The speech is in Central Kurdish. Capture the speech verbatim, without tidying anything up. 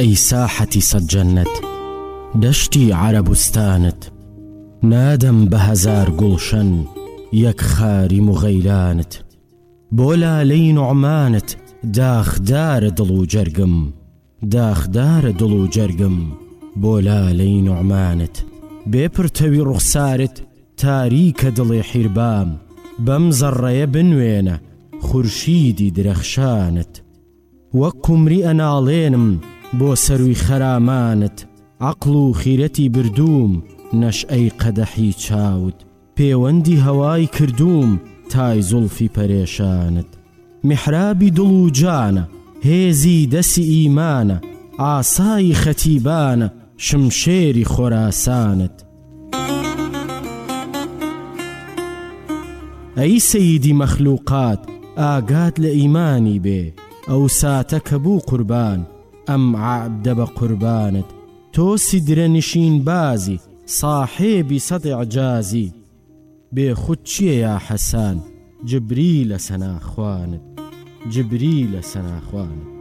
ئەی ساحەتی سەد جەننەت دەشتی عەرەبوستانت نادەم بە هەزار گوڵشەن یەک خاری موغەیلانت بۆ لالەی نوعمانت داخدارە دڵ و جەرگم داخدارە دڵ و جەرگم بۆ لالەی نوعمانت بێ پرتەوی ڕوخسارت تاریکە دڵێ حیربام بەم زەڕەیە بنوێنە خورشیدی درەخشانت وەک کومری ئەناڵێنم بۆ سەروی خەرامانت عەقڵ و خیرەتی بردووم نەشئەی قەدەحی چاوت پەیوەندی هەوای کردووم تای زوڵفی پەرێشانت میحرابی دڵ و جانە هێزی دەسی ئیمانە ئاسایی خەتیبانە شمشێری خۆراسانت ئەی سەییدی مەخلووقات ئاگات لە ئیمانی بێ ئەو ساتە کە بوو قوربان ئەم عەبدە بە قوربانت تۆ سیدرە نشین بازی صاحێبی سەد ئیعجازی بێخود چییە یا حەسان جبریلە سەناخوانت جبریلە سەناخوانت